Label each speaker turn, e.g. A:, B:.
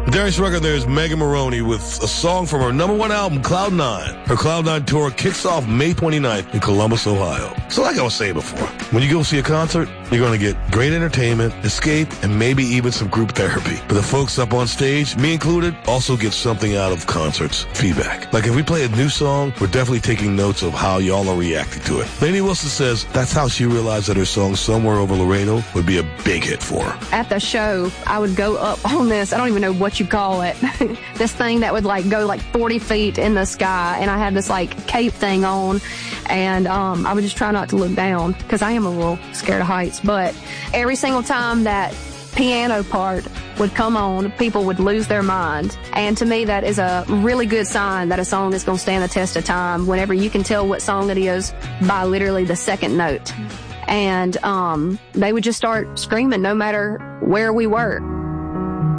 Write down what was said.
A: Darius Rucker, there's Megan Moroney with a song from her #1 album, Cloud 9. Her Cloud 9 tour kicks off May 29th in Columbus, Ohio. So like I was saying before, when you go see a concert, you're going to get great entertainment, escape, and maybe even some group therapy. But the folks up on stage, me included, also get something out of concerts. Feedback. Like if we play a new song, we're definitely taking notes of how y'all are reacting to it. Lainey Wilson says that's how she realized that her song Somewhere Over Laredo would be a big hit for her.
B: At the show, I would go up on this, I don't even know what you call it, this thing that would go 40 feet in the sky, and I had this cape thing on, and I would just try not to look down because I am a little scared of heights. But every single time that piano part would come on, people would lose their mind. And to me, that is a really good sign that a song is going to stand the test of time whenever you can tell what song it is by literally the second note. And they would just start screaming no matter where we were.